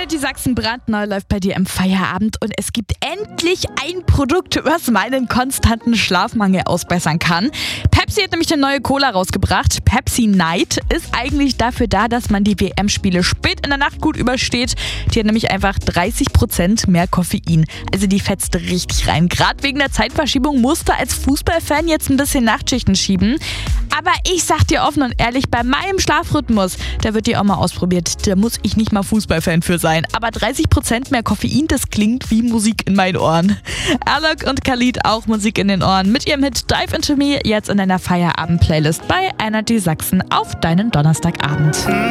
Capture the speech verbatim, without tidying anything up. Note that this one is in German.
Energy Sachsen brandneu läuft bei dir im Feierabend und es gibt endlich ein Produkt, was meinen konstanten Schlafmangel ausbessern kann. Pepsi hat nämlich eine neue Cola rausgebracht. Pepsi Night ist eigentlich dafür da, dass man die W M-Spiele spät in der Nacht gut übersteht. Die hat nämlich einfach dreißig Prozent mehr Koffein. Also die fetzt richtig rein. Gerade wegen der Zeitverschiebung musst du als Fußballfan jetzt ein bisschen Nachtschichten schieben. Aber ich sag dir offen und ehrlich, bei meinem Schlafrhythmus, da wird die auch mal ausprobiert. Da muss ich nicht mal Fußballfan für sein. Aber dreißig Prozent mehr Koffein, das klingt wie Musik in meinen Ohren. Alok und Khalid auch Musik in den Ohren. Mit ihrem Hit Dive Into Me jetzt in deiner Feierabend-Playlist bei Energy Sachsen auf deinen Donnerstagabend.